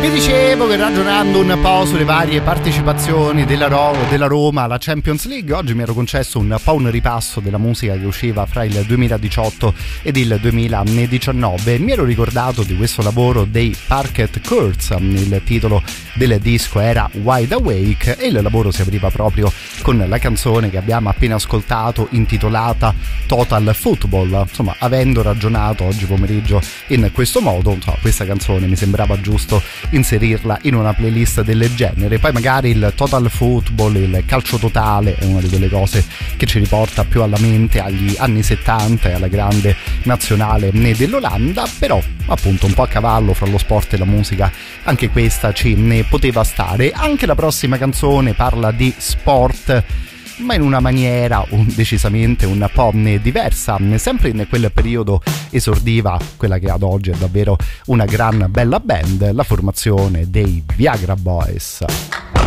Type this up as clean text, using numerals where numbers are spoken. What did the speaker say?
Vi dicevo che ragionando un po' sulle varie partecipazioni della Roma alla Champions League, oggi mi ero concesso un po' un ripasso della musica che usciva fra il 2018 ed il 2019. Mi ero ricordato di questo lavoro dei Parquet Courts, il titolo del disco era Wide Awake e il lavoro si apriva proprio con la canzone che abbiamo appena ascoltato intitolata Total Football. Insomma, avendo ragionato oggi pomeriggio in questo modo, questa canzone mi sembrava giusto inserirla in una playlist del genere. Poi magari il total football, il calcio totale è una di quelle cose che ci riporta più alla mente agli anni 70 e alla grande nazionale dell'Olanda, però appunto un po' a cavallo fra lo sport e la musica anche questa ci ne poteva stare. Anche la prossima canzone parla di sport, ma in una maniera decisamente un po' diversa. Sempre in quel periodo esordiva quella che ad oggi è davvero una gran bella band, la formazione dei Viagra Boys.